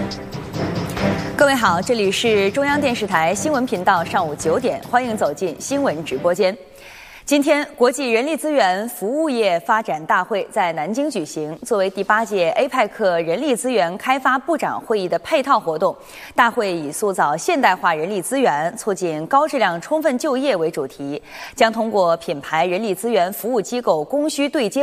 各位好，这里是中央电视台新闻频道，上午9点，欢迎走进新闻直播间。今天，国际人力资源服务业发展大会在南京举行。作为第8届 APEC 人力资源开发部长会议的配套活动，大会以塑造现代化人力资源、促进高质量充分就业为主题，将通过品牌人力资源服务机构供需对接